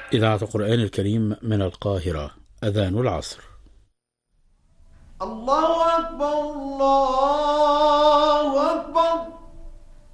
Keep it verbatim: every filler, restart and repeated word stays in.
إذاعة القرآن الكريم من القاهرة. أذان العصر. الله أكبر الله